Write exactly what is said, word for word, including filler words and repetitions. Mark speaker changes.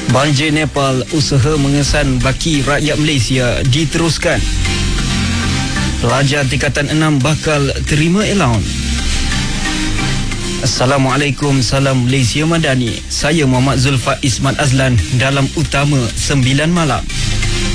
Speaker 1: Banjir Nepal, usaha mengesan baki rakyat Malaysia diteruskan. Pelajar tingkatan enam bakal terima allowance. Assalamualaikum, salam Malaysia Madani. Saya Muhammad Zulfa Ismat Azlan dalam Utama sembilan Malam.